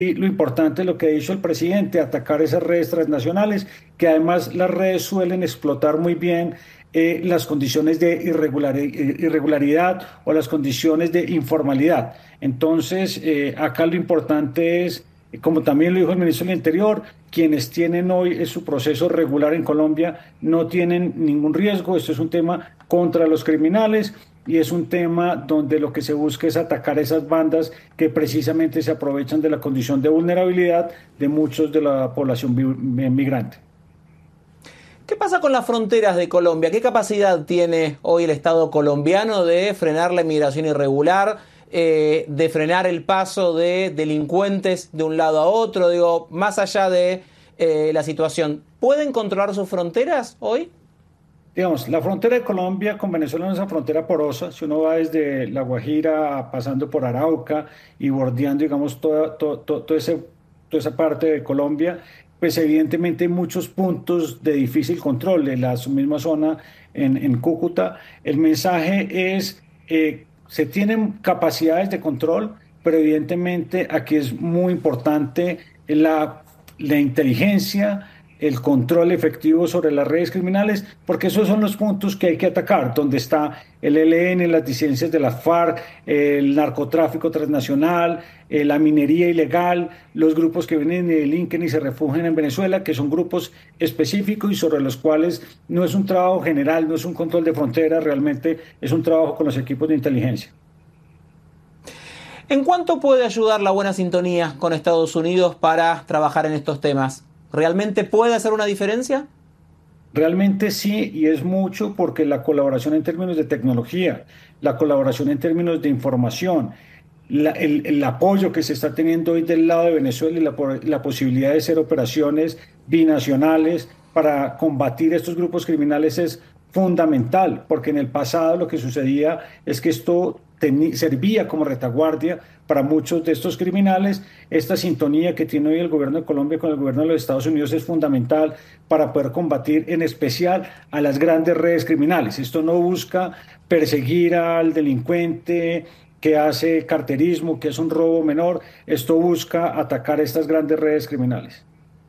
Y lo importante es lo que ha dicho el presidente, atacar esas redes transnacionales, que además las redes suelen explotar muy bien las condiciones de irregularidad o las condiciones de informalidad. Entonces, acá lo importante es, como también lo dijo el ministro del Interior, quienes tienen hoy su proceso regular en Colombia no tienen ningún riesgo. Esto es un tema contra los criminales y es un tema donde lo que se busca es atacar esas bandas que precisamente se aprovechan de la condición de vulnerabilidad de muchos de la población migrante. ¿Qué pasa con las fronteras de Colombia? ¿Qué capacidad tiene hoy el Estado colombiano de frenar la inmigración irregular, de frenar el paso de delincuentes de un lado a otro? Digo, más allá de la situación, ¿pueden controlar sus fronteras hoy? Digamos, la frontera de Colombia con Venezuela no es una frontera porosa. Si uno va desde La Guajira pasando por Arauca y bordeando, digamos, toda esa parte de Colombia, pues evidentemente hay muchos puntos de difícil control en la misma zona en Cúcuta. El mensaje es, se tienen capacidades de control, pero evidentemente aquí es muy importante la inteligencia, el control efectivo sobre las redes criminales, porque esos son los puntos que hay que atacar, donde está el ELN, las disidencias de la FARC, el narcotráfico transnacional, la minería ilegal, los grupos que vienen y delinquen y se refugian en Venezuela, que son grupos específicos y sobre los cuales no es un trabajo general, no es un control de fronteras, realmente es un trabajo con los equipos de inteligencia. ¿En cuánto puede ayudar la buena sintonía con Estados Unidos para trabajar en estos temas? ¿Realmente puede hacer una diferencia? Realmente sí, y es mucho porque la colaboración en términos de tecnología, la colaboración en términos de información, el apoyo que se está teniendo hoy del lado de Venezuela y la posibilidad de hacer operaciones binacionales para combatir estos grupos criminales es fundamental, porque en el pasado lo que sucedía es que esto servía como retaguardia para muchos de estos criminales. Esta sintonía que tiene hoy el gobierno de Colombia con el gobierno de los Estados Unidos es fundamental para poder combatir en especial a las grandes redes criminales. Esto no busca perseguir al delincuente que hace carterismo, que es un robo menor. Esto busca atacar estas grandes redes criminales.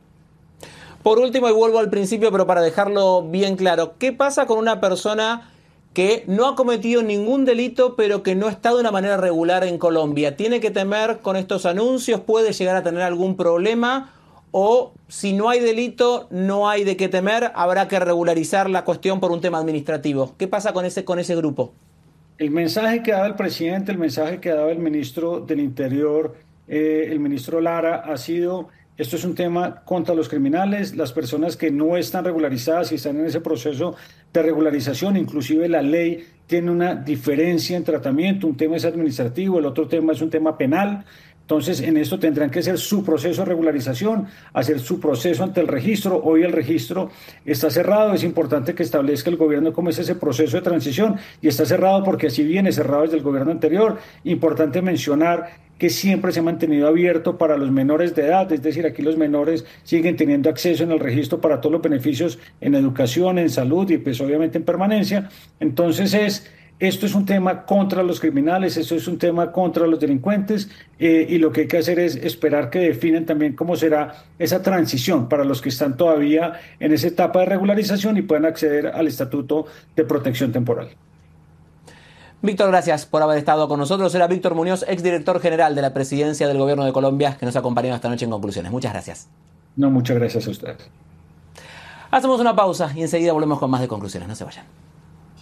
Por último, y vuelvo al principio, pero para dejarlo bien claro, ¿qué pasa con una persona que no ha cometido ningún delito, pero que no está de una manera regular en Colombia? ¿Tiene que temer con estos anuncios? ¿Puede llegar a tener algún problema? ¿O si no hay delito, no hay de qué temer? ¿Habrá que regularizar la cuestión por un tema administrativo? ¿Qué pasa con ese grupo? El mensaje que daba el presidente, el mensaje que daba el ministro del Interior, el ministro Lara, ha sido: esto es un tema contra los criminales, las personas que no están regularizadas y están en ese proceso de regularización. Inclusive la ley tiene una diferencia en tratamiento, un tema es administrativo, el otro tema es un tema penal. Entonces, en esto tendrán que hacer su proceso de regularización, hacer su proceso ante el registro. Hoy el registro está cerrado. Es importante que establezca el gobierno cómo es ese proceso de transición, y está cerrado porque así viene cerrado desde el gobierno anterior. Importante mencionar que siempre se ha mantenido abierto para los menores de edad, es decir, aquí los menores siguen teniendo acceso en el registro para todos los beneficios en educación, en salud y pues obviamente en permanencia. Entonces esto es un tema contra los criminales, esto es un tema contra los delincuentes, y lo que hay que hacer es esperar que definan también cómo será esa transición para los que están todavía en esa etapa de regularización y puedan acceder al estatuto de protección temporal. Víctor, gracias por haber estado con nosotros. Era Víctor Muñoz, exdirector general de la Presidencia del Gobierno de Colombia, que nos ha acompañado esta noche en Conclusiones. Muchas gracias. No, muchas gracias a ustedes. Hacemos una pausa y enseguida volvemos con más de Conclusiones. No se vayan.